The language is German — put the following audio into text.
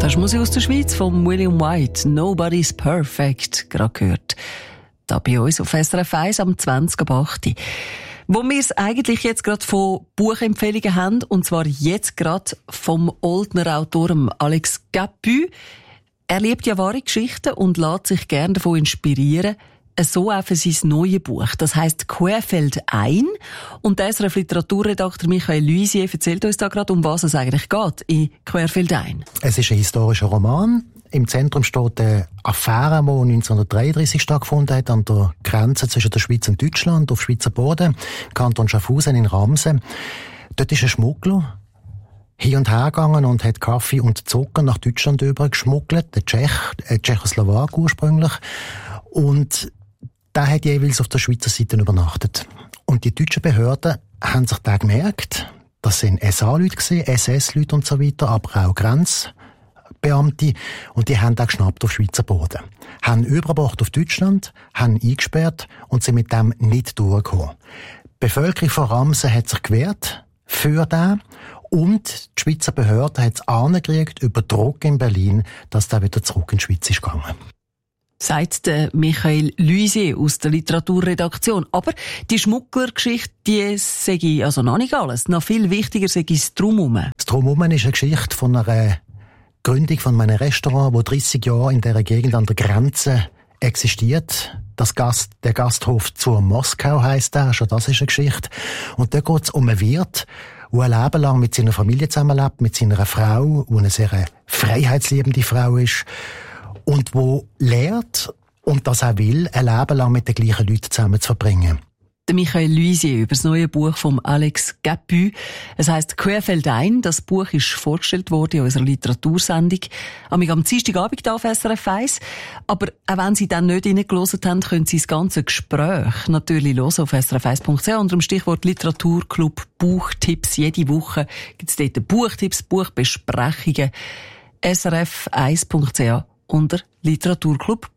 Das ist Musik aus der Schweiz von William White. Nobody's Perfect, gerade gehört. Da bei uns auf SRF 1 am 20.08. Wo wir es eigentlich jetzt gerade von Buchempfehlungen haben, und zwar jetzt gerade vom Oldner Autor Alex Capu. Er liebt ja wahre Geschichten und lässt sich gerne davon inspirieren. So auch für sein neues Buch. Das heisst Querfeldein. Und der SRF Literaturredakteur Michael Luisier erzählt uns da gerade, um was es eigentlich geht in Querfeldein. Es ist ein historischer Roman. Im Zentrum steht eine Affäre, die 1933 stattgefunden hat, an der Grenze zwischen der Schweiz und Deutschland, auf Schweizer Boden, Kanton Schaffhausen in Ramsen. Dort ist ein Schmuggler hin und her gegangen und hat Kaffee und Zucker nach Deutschland übergeschmuggelt, der Tschechoslowak ursprünglich. Und der hat jeweils auf der Schweizer Seite übernachtet. Und die deutschen Behörden haben sich da gemerkt, das sind SA-Leute gewesen, SS-Leute und so weiter, aber auch Grenzbeamte. Und die haben da geschnappt auf Schweizer Boden. Haben übergebracht auf Deutschland, haben eingesperrt und sind mit dem nicht durchgekommen. Die Bevölkerung von Ramsen hat sich gewehrt für den. Und die Schweizer Behörde hat es angekriegt über Druck in Berlin, dass der wieder zurück in die Schweiz ist gegangen. Sagt Michael Luisier aus der Literaturredaktion. Aber die Schmugglergeschichte, die sei also noch nicht alles. Noch viel wichtiger sei das Drumherum. Das Drumherum ist eine Geschichte von einer Gründung von einem Restaurant, das 30 Jahre in dieser Gegend an der Grenze existiert. Der Gasthof zur Moskau heisst der, schon das ist eine Geschichte. Und da geht es um einen Wirt, der ein Leben lang mit seiner Familie zusammenlebt, mit seiner Frau, die eine sehr freiheitsliebende Frau ist. Und wo lehrt und das auch will, ein Leben lang mit den gleichen Leuten zusammen zu verbringen. Der Michael Luisier über das neue Buch von Alex Capu. Es heisst Querfeldein. Das Buch ist vorgestellt worden in unserer Literatursendung. Am Dienstagabend hier auf SRF 1. Aber auch wenn Sie dann nicht reingehört haben, können Sie das ganze Gespräch natürlich hören auf srf1.ch unter dem Stichwort Literaturclub Buchtipps. Jede Woche gibt es dort Buchtipps, Buchbesprechungen. srf1.ch unter Literaturclub